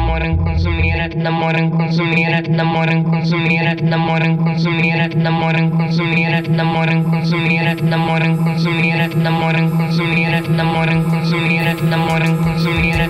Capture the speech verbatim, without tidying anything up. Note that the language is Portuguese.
namoram consumir, namoram consumir, namoram consumir, namoram consumir, namoram consumir, namoram consumir, namoram consumir, namoram consumir, namoram consumir, namoram consumir.